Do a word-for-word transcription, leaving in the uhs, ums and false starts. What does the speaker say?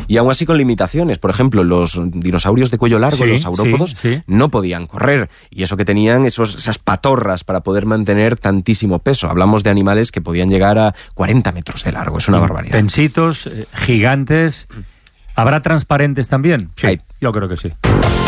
Y aún así con limitaciones. Por ejemplo, los dinosaurios de cuello largo, sí, los saurópodos, sí, sí. no podían correr. Y eso que tenían esos, esas patorras para poder mantener tantísimo peso. Hablamos de animales que podían llegar a cuarenta metros de largo. Es una barbaridad. Tensitos, eh, gigantes. ¿Habrá transparentes también? Sí. Yo creo que sí.